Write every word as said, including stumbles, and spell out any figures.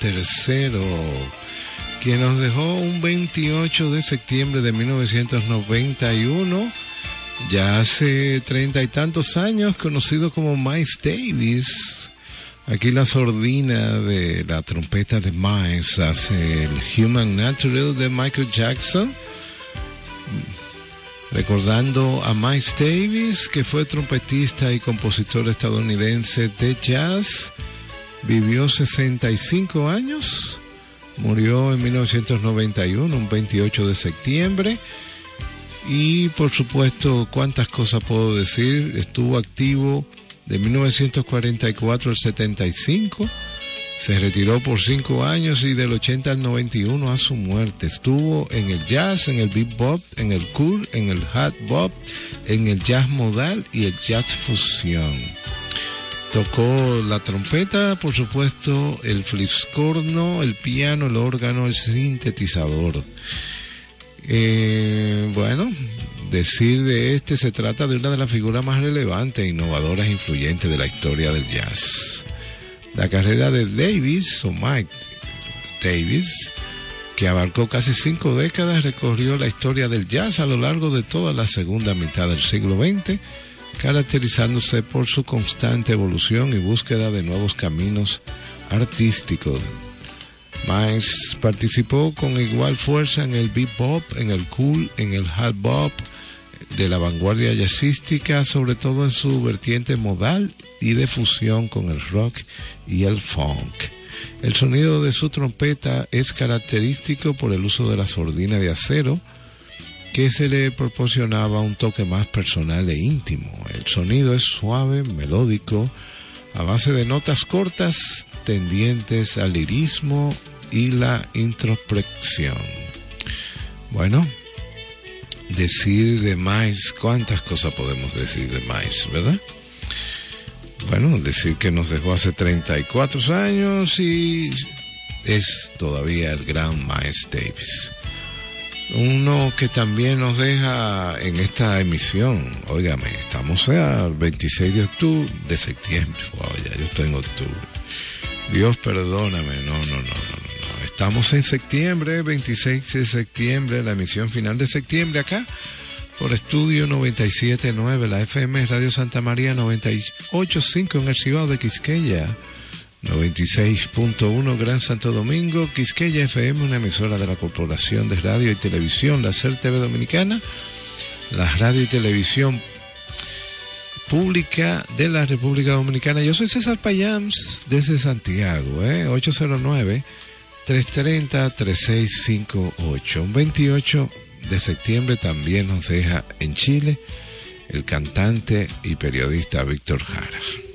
tercero, quien nos dejó un veintiocho de septiembre de mil novecientos noventa y uno, ya hace treinta y tantos años, conocido como Miles Davis. Aquí la sordina de la trompeta de Miles hace el Human Natural de Michael Jackson, recordando a Miles Davis, que fue trompetista y compositor estadounidense de jazz. Vivió sesenta y cinco años, murió en mil novecientos noventa y uno, un veintiocho de septiembre. Y por supuesto, cuántas cosas puedo decir. Estuvo activo de mil novecientos cuarenta y cuatro al setenta y cinco, se retiró por cinco años y del ochenta al noventa y uno a su muerte. Estuvo en el jazz, en el bebop, en el cool, en el hard bop, en el jazz modal y el jazz fusión. Tocó la trompeta, por supuesto, el fliscorno, el piano, el órgano, el sintetizador. Eh, bueno, decir de este, se trata de una de las figuras más relevantes, innovadoras e influyentes de la historia del jazz. La carrera de Davis, o Mike Davis, que abarcó casi cinco décadas, recorrió la historia del jazz a lo largo de toda la segunda mitad del siglo veinte, caracterizándose por su constante evolución y búsqueda de nuevos caminos artísticos. Miles participó con igual fuerza en el bebop, en el cool, en el hard bop de la vanguardia jazzística, sobre todo en su vertiente modal y de fusión con el rock y el funk. El sonido de su trompeta es característico por el uso de la sordina de acero, que se le proporcionaba un toque más personal e íntimo. El sonido es suave, melódico, a base de notas cortas tendientes al lirismo y la introspección. Bueno, decir de Miles, cuántas cosas podemos decir de Miles, ¿verdad? Bueno, decir que nos dejó hace treinta y cuatro años y es todavía el gran Miles Davis. Uno que también nos deja en esta emisión, óigame, estamos al veintiséis de octubre, de septiembre, wow, ya yo estoy en octubre. Dios perdóname, no, no, no, no, no. Estamos en septiembre, veintiséis de septiembre, la emisión final de septiembre acá, por Estudio noventa y siete punto nueve, la F M Radio Santa María noventa y ocho punto cinco en el Cibao de Quisqueya, noventa y seis punto uno Gran Santo Domingo, Quisqueya F M, una emisora de la Corporación de Radio y Televisión, la C E R T V Dominicana, la radio y televisión pública de la República Dominicana. Yo soy César Payams desde Santiago, ¿eh? ocho cero nueve, tres tres cero, tres seis cinco ocho. Un veintiocho de septiembre también nos deja en Chile el cantante y periodista Víctor Jara.